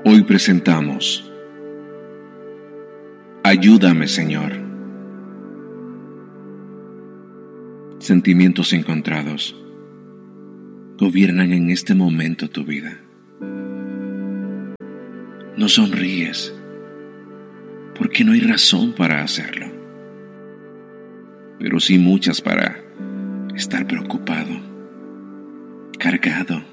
Hoy presentamos Ayúdame, Señor. Sentimientos encontrados gobiernan en este momento tu vida. No sonríes porque no hay razón para hacerlo, pero sí muchas para estar preocupado, cargado,